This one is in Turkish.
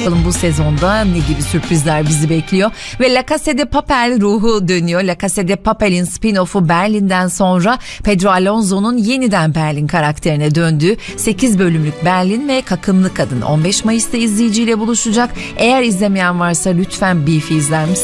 Bu sezonda ne gibi sürprizler bizi bekliyor? Ve La Casa de Papel ruhu dönüyor. La Casa de Papel'in spin-off'u Berlin'den sonra Pedro Alonso'nun yeniden Berlin karakterine döndüğü 8 bölümlük Berlin ve Kakımlı Kadın 15 Mayıs'ta izleyiciyle buluşacak. Eğer izlemeyen varsa lütfen Beef'i izler misiniz?